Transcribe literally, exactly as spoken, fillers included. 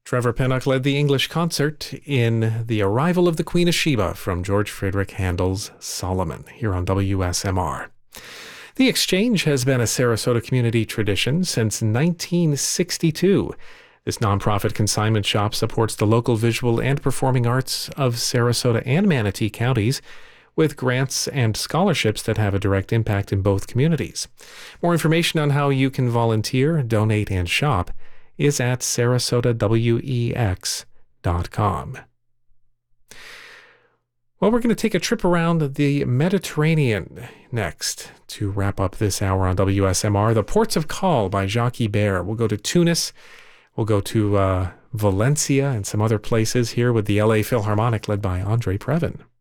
Trevor Pinnock led the English concert in The Arrival of the Queen of Sheba from George Friedrich Handel's Solomon here on W S M R. The Exchange has been a Sarasota community tradition since nineteen sixty-two. This nonprofit consignment shop supports the local visual and performing arts of Sarasota and Manatee counties with grants and scholarships that have a direct impact in both communities. More information on how you can volunteer, donate, and shop is at sarasota wex dot com. Well, we're going to take a trip around the Mediterranean next to wrap up this hour on W S M R. The Ports of Call by Jacques Ibert. We'll go to Tunis. We'll go to uh, Valencia and some other places here with the L A Philharmonic led by Andre Previn.